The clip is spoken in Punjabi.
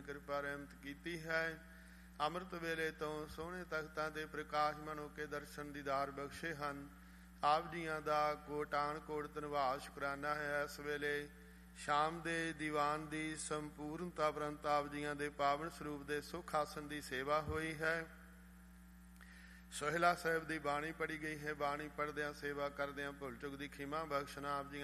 ਕਿਰਪਾ ਰਹਿਮਤ ਕੀਤੀ ਹੈ। ਅੰਮ੍ਰਿਤ ਵੇਲੇ ਤੋਂ ਸੋਹਣੇ ਤਖਤਾਂ ਤੇ ਪ੍ਰਕਾਸ਼ ਮਨੋ ਕੇ ਦਰਸ਼ਨ ਦੀਦਾਰ ਬਖਸ਼ੇ ਹਨ। ਆਪ ਜੀਆਂ ਦਾ ਕੋਟਾਨ ਕੋਟ ਧੰਨਵਾਦ ਸ਼ੁਕਰਾਨਾ ਹੈ। ਇਸ ਵੇਲੇ ਸ਼ਾਮ ਦੇ ਦੀਵਾਨ ਦੀ ਸੰਪੂਰਨਤਾ ਉਪਰੰਤ ਆਪ ਜੀਆਂ ਦੇ ਪਾਵਨ ਸਰੂਪ ਦੇ ਸੁਖ ਆਸਨ ਦੀ ਸੇਵਾ ਹੋਈ ਹੈ। ਸੋਹਿਲਾ ਸਾਹਿਬ ਦੀ ਬਾਣੀ ਪੜ੍ਹੀ ਗਈ ਹੈ। ਬਾਣੀ ਪੜ੍ਹਦਿਆਂ ਸੇਵਾ ਕਰਦਿਆਂ ਭੁੱਲ ਚੁੱਕ ਦੀ ਖਿਮਾ ਬਖਸ਼ਣਾ। ਆਪ ਜੀਆਂ